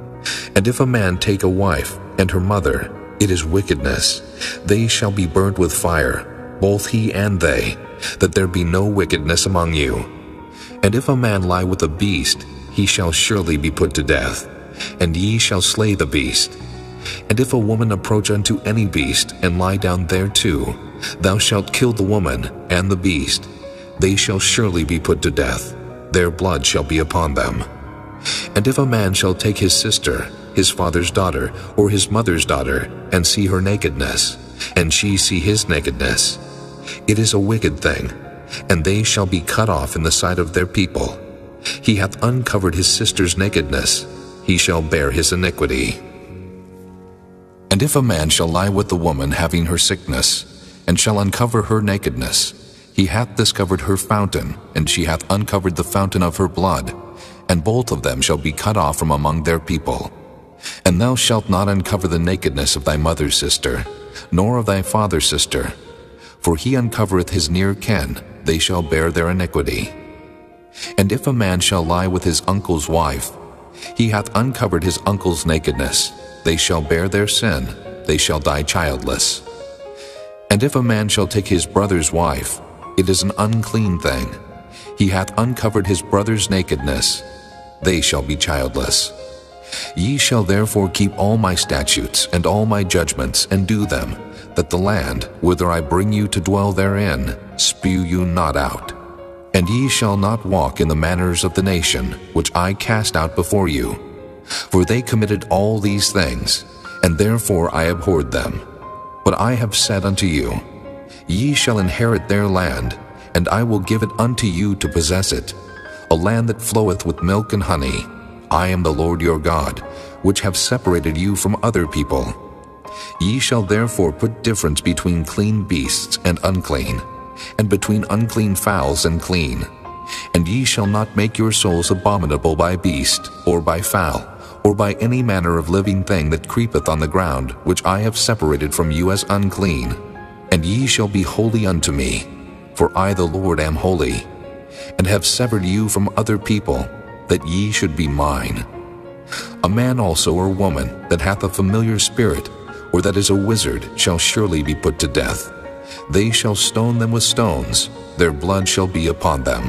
And if a man take a wife and her mother, it is wickedness. They shall be burnt with fire, both he and they, that there be no wickedness among you. And if a man lie with a beast, he shall surely be put to death, and ye shall slay the beast. And if a woman approach unto any beast, and lie down thereto, thou shalt kill the woman and the beast. They shall surely be put to death. Their blood shall be upon them. And if a man shall take his sister, his father's daughter, or his mother's daughter, and see her nakedness, and she see his nakedness, it is a wicked thing, and they shall be cut off in the sight of their people. He hath uncovered his sister's nakedness, he shall bear his iniquity. And if a man shall lie with the woman having her sickness, and shall uncover her nakedness, he hath discovered her fountain, and she hath uncovered the fountain of her blood, and both of them shall be cut off from among their people. And thou shalt not uncover the nakedness of thy mother's sister, nor of thy father's sister, for he uncovereth his near kin, they shall bear their iniquity. And if a man shall lie with his uncle's wife, he hath uncovered his uncle's nakedness. They shall bear their sin, they shall die childless. And if a man shall take his brother's wife, it is an unclean thing. He hath uncovered his brother's nakedness. They shall be childless. Ye shall therefore keep all my statutes and all my judgments, and do them, that the land, whither I bring you to dwell therein, spew you not out. And ye shall not walk in the manners of the nation, which I cast out before you. For they committed all these things, and therefore I abhorred them. But I have said unto you, Ye shall inherit their land, and I will give it unto you to possess it, a land that floweth with milk and honey. I am the Lord your God, which have separated you from other people. Ye shall therefore put difference between clean beasts and unclean, and between unclean fowls and clean. And ye shall not make your souls abominable by beast, or by fowl, or by any manner of living thing that creepeth on the ground, which I have separated from you as unclean. And ye shall be holy unto me, for I the Lord am holy, and have severed you from other people, that ye should be mine. A man also or woman that hath a familiar spirit, or that is a wizard, shall surely be put to death. They shall stone them with stones, their blood shall be upon them.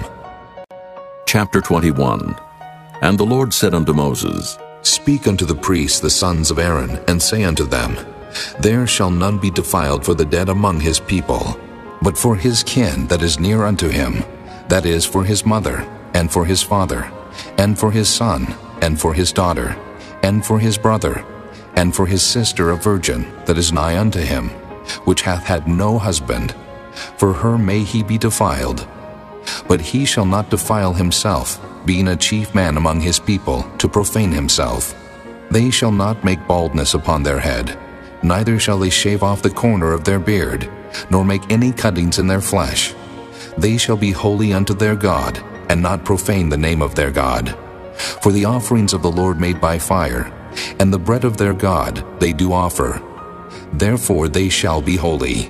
Chapter twenty-one. And the Lord said unto Moses, Speak unto the priests the sons of Aaron, and say unto them, There shall none be defiled for the dead among his people, but for his kin that is near unto him, that is, for his mother, and for his father, and for his son, and for his daughter, and for his brother, and for his sister a virgin that is nigh unto him, which hath had no husband. For her may he be defiled. But he shall not defile himself, being a chief man among his people, to profane himself. They shall not make baldness upon their head, neither shall they shave off the corner of their beard, nor make any cuttings in their flesh. They shall be holy unto their God, and not profane the name of their God. For the offerings of the Lord made by fire, and the bread of their God they do offer. Therefore they shall be holy.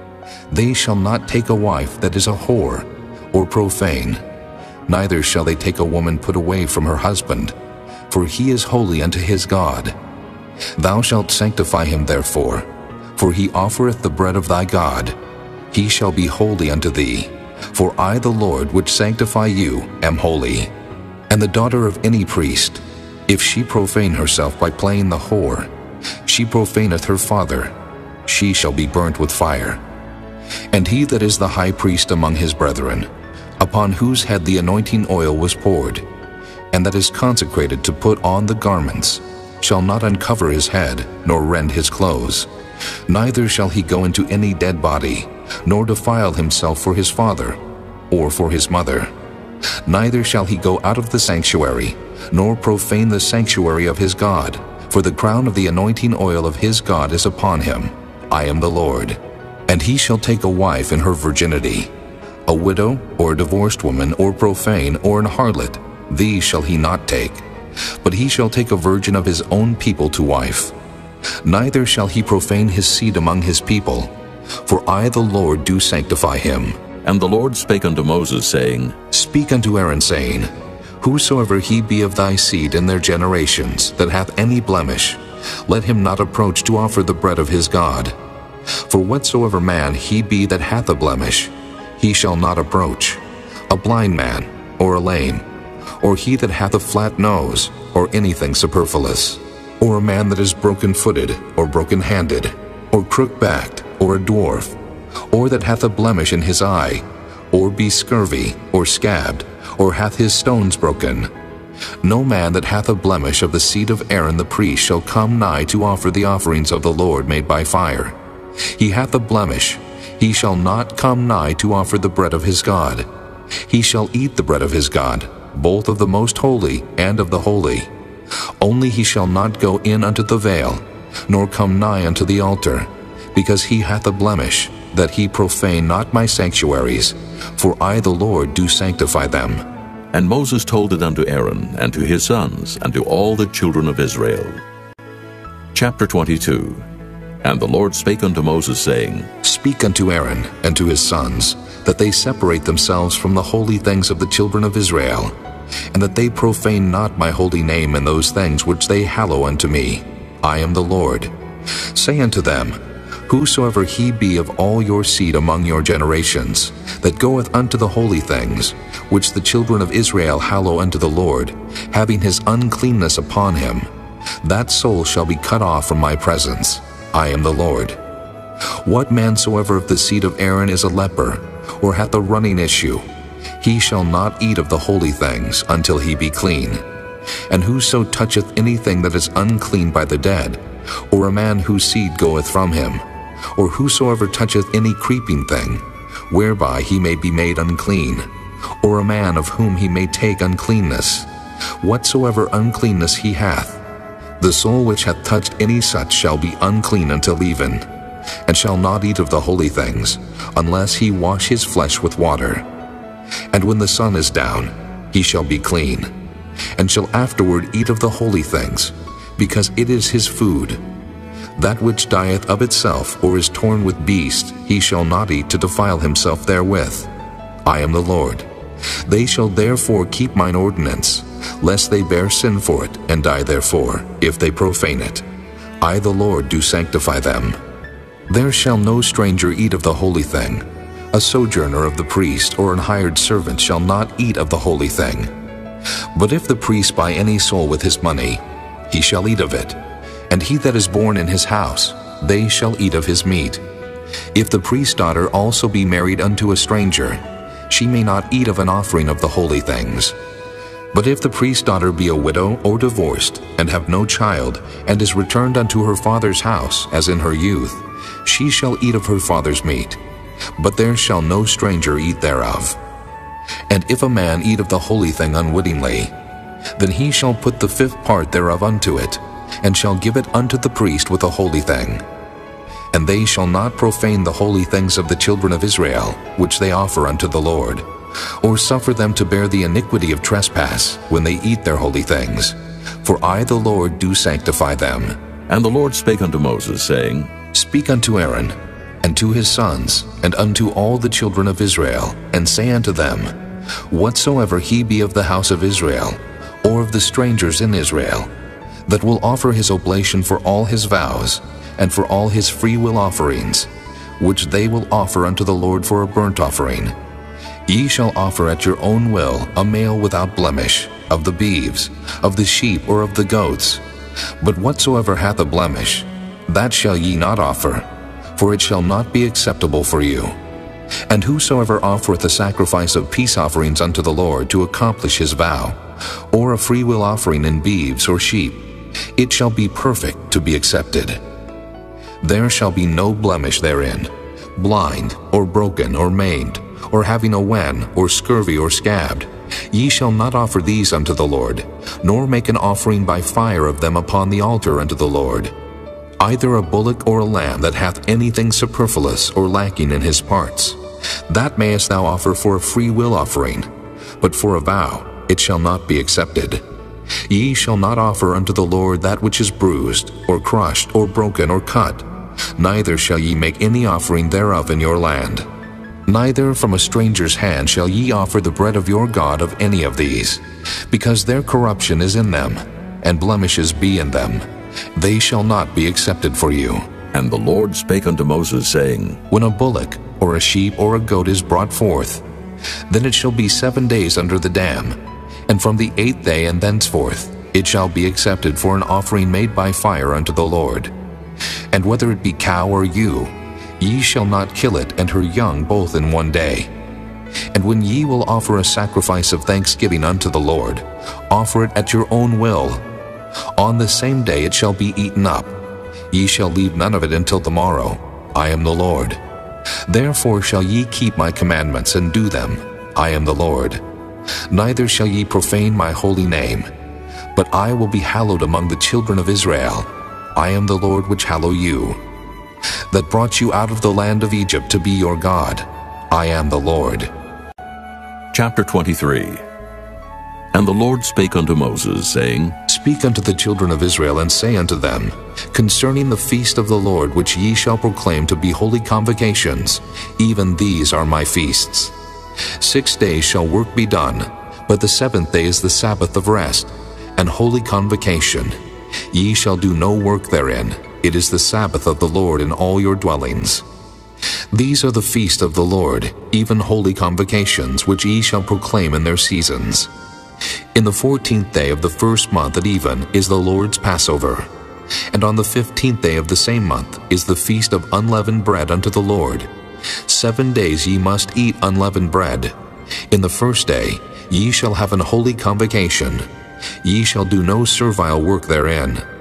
They shall not take a wife that is a whore, or profane, neither shall they take a woman put away from her husband, for he is holy unto his God. Thou shalt sanctify him therefore, for he offereth the bread of thy God. He shall be holy unto thee, for I the Lord which sanctify you am holy. And the daughter of any priest, if she profane herself by playing the whore, she profaneth her father, she shall be burnt with fire. And he that is the high priest among his brethren, upon whose head the anointing oil was poured, and that is consecrated to put on the garments, shall not uncover his head, nor rend his clothes. Neither shall he go into any dead body, nor defile himself for his father, or for his mother. Neither shall he go out of the sanctuary, nor profane the sanctuary of his God, for the crown of the anointing oil of his God is upon him. I am the Lord. And he shall take a wife in her virginity, a widow, or a divorced woman, or profane, or an harlot, these shall he not take. But he shall take a virgin of his own people to wife. Neither shall he profane his seed among his people, for I the Lord do sanctify him. And the Lord spake unto Moses, saying, Speak unto Aaron, saying, Whosoever he be of thy seed in their generations, that hath any blemish, let him not approach to offer the bread of his God. For whatsoever man he be that hath a blemish, he shall not approach, a blind man, or a lame, or he that hath a flat nose, or anything superfluous, or a man that is broken-footed, or broken-handed, or crook-backed, or a dwarf, or that hath a blemish in his eye, or be scurvy, or scabbed, or hath his stones broken. No man that hath a blemish of the seed of Aaron the priest shall come nigh to offer the offerings of the Lord made by fire. He hath a blemish, he shall not come nigh to offer the bread of his God. He shall eat the bread of his God, both of the most holy and of the holy. Only he shall not go in unto the veil, nor come nigh unto the altar, because he hath a blemish, that he profane not my sanctuaries, for I the Lord do sanctify them. And Moses told it unto Aaron, and to his sons, and to all the children of Israel. Chapter twenty-two. And the Lord spake unto Moses, saying, Speak unto Aaron and to his sons, that they separate themselves from the holy things of the children of Israel, and that they profane not my holy name in those things which they hallow unto me. I am the Lord. Say unto them, Whosoever he be of all your seed among your generations, that goeth unto the holy things, which the children of Israel hallow unto the Lord, having his uncleanness upon him, that soul shall be cut off from my presence. I am the Lord. What man soever of the seed of Aaron is a leper, or hath a running issue, he shall not eat of the holy things until he be clean. And whoso toucheth anything that is unclean by the dead, or a man whose seed goeth from him, or whosoever toucheth any creeping thing, whereby he may be made unclean, or a man of whom he may take uncleanness, whatsoever uncleanness he hath, the soul which hath touched any such shall be unclean until even, and shall not eat of the holy things, unless he wash his flesh with water. And when the sun is down, he shall be clean, and shall afterward eat of the holy things, because it is his food. That which dieth of itself, or is torn with beast, he shall not eat to defile himself therewith. I am the Lord. They shall therefore keep mine ordinance, lest they bear sin for it, and die therefore, if they profane it. I the Lord do sanctify them. There shall no stranger eat of the holy thing. A sojourner of the priest, or an hired servant, shall not eat of the holy thing. But if the priest buy any soul with his money, he shall eat of it. And he that is born in his house, they shall eat of his meat. If the priest's daughter also be married unto a stranger, she may not eat of an offering of the holy things. But if the priest's daughter be a widow or divorced, and have no child, and is returned unto her father's house, as in her youth, she shall eat of her father's meat. But there shall no stranger eat thereof. And if a man eat of the holy thing unwittingly, then he shall put the fifth part thereof unto it, and shall give it unto the priest with a holy thing. And they shall not profane the holy things of the children of Israel, which they offer unto the Lord, or suffer them to bear the iniquity of trespass, when they eat their holy things. For I the Lord do sanctify them. And the Lord spake unto Moses, saying, Speak unto Aaron, and to his sons, and unto all the children of Israel, and say unto them, Whatsoever he be of the house of Israel, or of the strangers in Israel, that will offer his oblation for all his vows, and for all his freewill offerings, which they will offer unto the Lord for a burnt offering, ye shall offer at your own will a male without blemish, of the beeves, of the sheep, or of the goats. But whatsoever hath a blemish, that shall ye not offer, for it shall not be acceptable for you. And whosoever offereth a sacrifice of peace offerings unto the Lord to accomplish his vow, or a freewill offering in beeves or sheep, it shall be perfect to be accepted. There shall be no blemish therein, blind, or broken, or maimed, or having a wen, or scurvy, or scabbed. Ye shall not offer these unto the Lord, nor make an offering by fire of them upon the altar unto the Lord. Either a bullock or a lamb that hath anything superfluous or lacking in his parts, that mayest thou offer for a free will offering, but for a vow it shall not be accepted. Ye shall not offer unto the Lord that which is bruised, or crushed, or broken, or cut, neither shall ye make any offering thereof in your land. Neither from a stranger's hand shall ye offer the bread of your God of any of these, because their corruption is in them, and blemishes be in them. They shall not be accepted for you. And the Lord spake unto Moses, saying, When a bullock, or a sheep, or a goat is brought forth, then it shall be seven days under the dam, and from the eighth day and thenceforth it shall be accepted for an offering made by fire unto the Lord. And whether it be cow or ewe, ye shall not kill it and her young both in one day. And when ye will offer a sacrifice of thanksgiving unto the Lord, offer it at your own will. On the same day it shall be eaten up. Ye shall leave none of it until the morrow. I am the Lord. Therefore shall ye keep my commandments and do them. I am the Lord. Neither shall ye profane my holy name, but I will be hallowed among the children of Israel. I am the Lord which hallow you, that brought you out of the land of Egypt to be your God. I am the Lord. Chapter twenty-three. And the Lord spake unto Moses, saying, Speak unto the children of Israel, and say unto them, Concerning the feast of the Lord, which ye shall proclaim to be holy convocations, even these are my feasts. Six days shall work be done, but the seventh day is the Sabbath of rest, and holy convocation. Ye shall do no work therein. It is the Sabbath of the Lord in all your dwellings. These are the feast of the Lord, even holy convocations, which ye shall proclaim in their seasons. In the fourteenth day of the first month at even is the Lord's Passover. And on the fifteenth day of the same month is the feast of unleavened bread unto the Lord. Seven days ye must eat unleavened bread. In the first day ye shall have an holy convocation. Ye shall do no servile work therein.